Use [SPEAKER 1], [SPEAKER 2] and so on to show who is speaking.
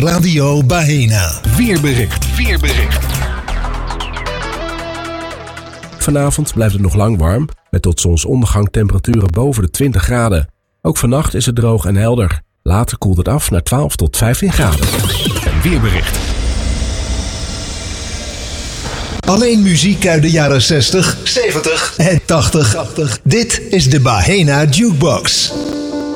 [SPEAKER 1] Radio Bahena.
[SPEAKER 2] Weerbericht.
[SPEAKER 3] Vanavond blijft het nog lang warm, met tot zonsondergang temperaturen boven de 20 graden. Ook vannacht is het droog en helder. Later koelt het af naar 12 tot 15 graden.
[SPEAKER 2] Een weerbericht.
[SPEAKER 1] Alleen muziek uit de jaren 60, 70 en 80. Dit is de Bahena Jukebox.